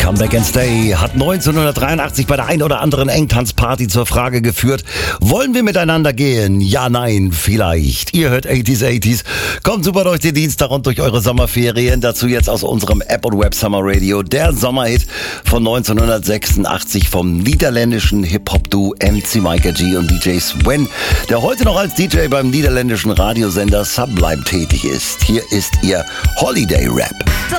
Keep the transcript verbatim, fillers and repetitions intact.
Come Back and Stay hat neunzehnhundertdreiundachtzig bei der ein oder anderen Engtanzparty zur Frage geführt, wollen wir miteinander gehen? Ja, nein, vielleicht. Ihr hört achtziger achtziger. Kommt super durch den Dienstag und durch eure Sommerferien. Dazu jetzt aus unserem App und Web Summer Radio der Sommerhit von neunzehnhundertsechsundachtzig vom niederländischen Hip-Hop-Duo M C Micah G und D J Sven, der heute noch als D J beim niederländischen Radiosender Sublime tätig ist. Hier ist ihr Holiday Rap.